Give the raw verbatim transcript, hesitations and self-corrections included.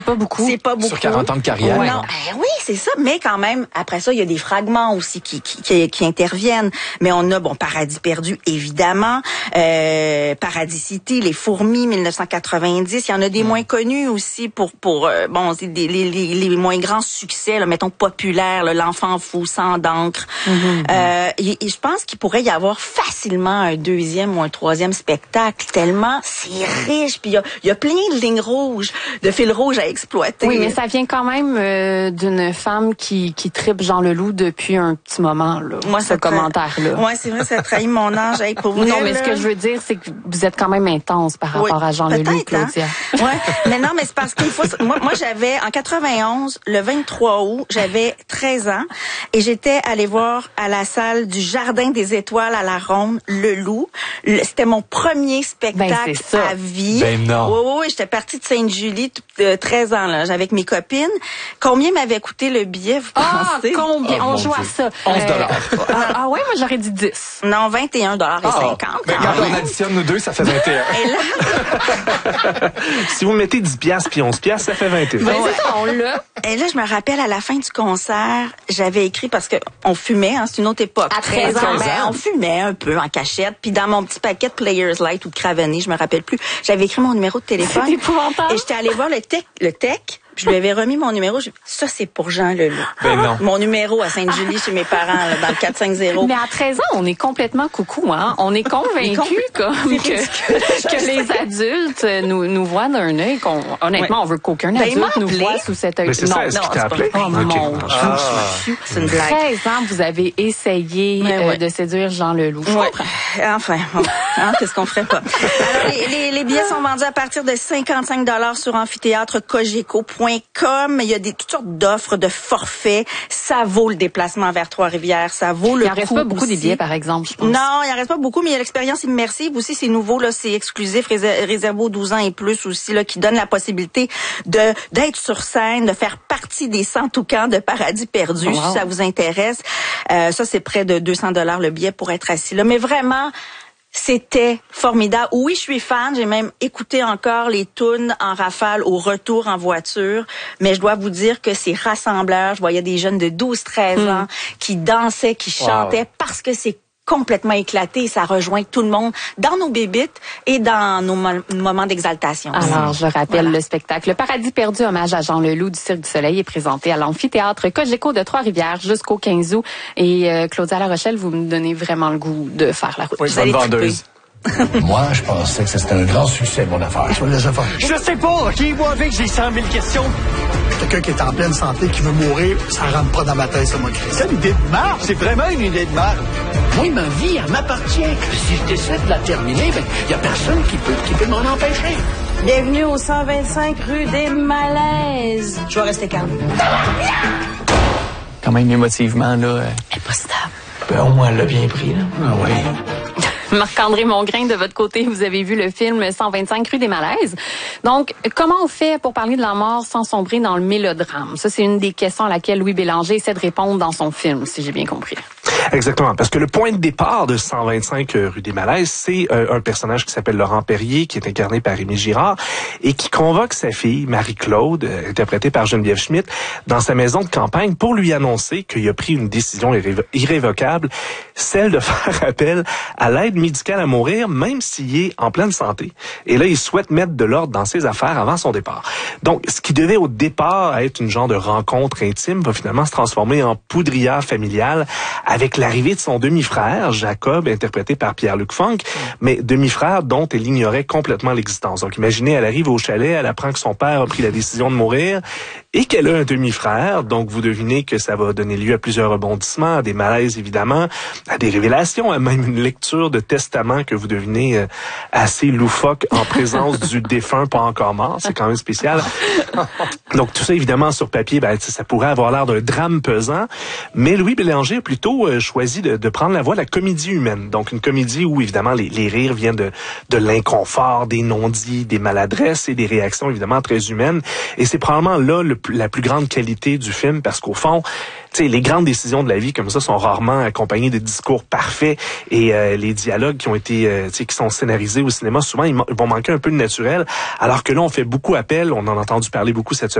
Pas beaucoup. C'est pas beaucoup. Sur quarante ans de carrière. Ouais. Non, eh oui, c'est ça. Mais quand même, après ça, il y a des fragments aussi qui, qui, qui, qui interviennent. Mais on a, bon, Paradis perdu, évidemment. Euh, Paradis City, Les Fourmis, dix-neuf cent quatre-vingt-dix. Il y en a des mmh. moins connus aussi pour, pour euh, bon, des, les, les, les moins grands succès, là, mettons, populaires, là, L'Enfant fou, Sang d'encre. Mmh. Euh, et, et je pense qu'il pourrait y avoir facilement un deuxième ou un troisième spectacle, tellement c'est riche. Puis il y a, y a plein de lignes rouges, de fils rouges à exploiter. Oui, mais ça vient quand même euh, d'une femme qui, qui tripe Jean Leloup depuis un petit moment, là. Moi, ce commentaire-là. Oui, c'est vrai, ça trahit mon âge. Hey, pour vrai, non, mais là... ce que je veux dire, c'est que vous êtes quand même intense par rapport oui, à Jean Leloup, Claudia. Hein? Ouais, mais non, mais c'est parce qu'il faut... Moi, moi j'avais, en quatre-vingt-onze, le vingt-trois août, j'avais treize ans et j'étais allée voir à la salle du Jardin des Étoiles à la Ronde, Leloup. C'était mon premier spectacle ben, à vie. Ben non. Oui, oui, oui, j'étais partie de Sainte-Julie, euh, treize ans, là, avec mes copines. Combien m'avait coûté le billet, vous ah, pensez? Combien? Oh, on joue à ça. onze dollars. Euh, ah, ah ouais, moi j'aurais dit dix. Non, vingt et un dollars et cinquante. Ben, quand on additionne nous deux, ça fait vingt et un. Et là... si vous mettez dix piastres puis onze piastres, ça fait vingt et un. Ben, c'est ça, on l'a. Et là, je me rappelle, à la fin du concert, j'avais écrit, parce que on fumait, hein, c'est une autre époque. À treize ans, ben, on fumait un peu en cachette. Puis dans mon petit paquet de Players Light ou de Cravenny, je me rappelle plus, j'avais écrit mon numéro de téléphone. C'est épouvantable. Et j'étais allée voir le tech, le tech. Je lui avais remis mon numéro. Je... Ça, c'est pour Jean Leloup. Ben non. Mon numéro à Sainte-Julie chez mes parents, là, dans le quatre cent cinquante. Mais à treize ans, on est complètement coucou, hein. On est convaincus comme que, que les adultes nous, nous voient d'un œil qu'on, honnêtement, ouais. on veut qu'aucun ben, adulte nous voit sous cet œil. Mais c'est non, ça, est-ce non, qu'il t'a appelé? Oh, okay. mon ah. Dieu. C'est une blague. treize ans, vous avez essayé ouais. euh, de séduire Jean Leloup. Je ouais. comprends. Enfin, bon, hein, qu'est-ce qu'on ferait pas? Alors, les, les, les billets sont vendus à partir de cinquante-cinq dollars sur amphithéâtre cogeco point com. Il y a des, toutes sortes d'offres, de forfaits. Ça vaut le déplacement vers Trois-Rivières. Ça vaut le coup. Il en reste pas beaucoup aussi. des billets, par exemple, je pense. Non, il en reste pas beaucoup, mais il y a l'expérience immersive aussi. C'est nouveau, là. C'est exclusif, réservé aux douze ans et plus aussi, là, qui donne la possibilité de, d'être sur scène, de faire partie des cent toucans de Paradis perdu, wow. si ça vous intéresse. Euh, ça, c'est près de deux cents dollars le billet pour être assis là. Mais vraiment, c'était formidable. Oui, je suis fan. J'ai même écouté encore les tunes en rafale au retour en voiture. Mais je dois vous dire que c'est rassembleur. Je voyais des jeunes de douze treize mmh. ans qui dansaient, qui chantaient wow. parce que c'est complètement éclaté. Ça rejoint tout le monde dans nos bébites et dans nos mo- moments d'exaltation. Alors, je rappelle voilà. le spectacle. Le Paradis perdu, hommage à Jean Leloup du Cirque du Soleil, est présenté à l'amphithéâtre Cogeco de Trois-Rivières jusqu'au quinze août. Et euh, Claudia La Rochelle, vous me donnez vraiment le goût de faire la route. Oui, bonne vendeuse. Moi, je pensais que c'était un grand succès, mon affaire. Tu vas le laisser faire. Je sais pas, OK? Moi, avec, j'ai cent mille questions. Quelqu'un qui est en pleine santé, qui veut mourir, ça rentre pas dans ma tête, ça, moi, Christ. C'est une idée de marre. C'est vraiment une idée de marre. Moi, ma vie, elle m'appartient. Si je décide de la terminer, ben, y a personne qui peut, qui peut m'en empêcher. Bienvenue au cent vingt-cinq rue des Malaises. Je vais rester calme. Quand même, émotivement, là... Euh... Elle est pas stable. Ben, au moins, elle l'a bien pris, là. Ah oui. Marc-André Mongrain, de votre côté, vous avez vu le film cent vingt-cinq rue des Malaises. Donc, comment on fait pour parler de la mort sans sombrer dans le mélodrame? Ça, c'est une des questions à laquelle Louis Bélanger essaie de répondre dans son film, si j'ai bien compris. Exactement, parce que le point de départ de cent vingt-cinq rue des Malaises, c'est euh, un personnage qui s'appelle Laurent Perrier, qui est incarné par Rémi Girard, et qui convoque sa fille, Marie-Claude, euh, interprétée par Geneviève Schmidt, dans sa maison de campagne pour lui annoncer qu'il a pris une décision irrévo- irrévocable, celle de faire appel à l'aide médicale à mourir, même s'il est en pleine santé. Et là, il souhaite mettre de l'ordre dans ses affaires avant son départ. Donc, ce qui devait au départ être une genre de rencontre intime va finalement se transformer en poudrière familiale avec l'arrivée de son demi-frère, Jacob, interprété par Pierre-Luc Funk, mais demi-frère dont elle ignorait complètement l'existence. Donc, imaginez, elle arrive au chalet, elle apprend que son père a pris la décision de mourir et qu'elle a un demi-frère. Donc, vous devinez que ça va donner lieu à plusieurs rebondissements, à des malaises, évidemment, à des révélations, à même une lecture de testament que vous devinez euh, assez loufoque en présence du défunt pas encore mort. C'est quand même spécial. Donc, tout ça, évidemment, sur papier, ben, ça pourrait avoir l'air d'un drame pesant, mais Louis Bélanger a plutôt euh, choisi de, de prendre la voie de la comédie humaine. Donc, une comédie où, évidemment, les, les rires viennent de, de l'inconfort, des non-dits, des maladresses et des réactions, évidemment, très humaines. Et c'est probablement là le, la plus grande qualité du film, parce qu'au fond, tu sais, les grandes décisions de la vie comme ça sont rarement accompagnées de discours parfaits et euh, les dialogues qui ont été, euh, tu sais, qui sont scénarisés au cinéma, souvent ils, vont manquer un peu de naturel. Alors que là, on fait beaucoup appel, on en a entendu parler beaucoup cette semaine.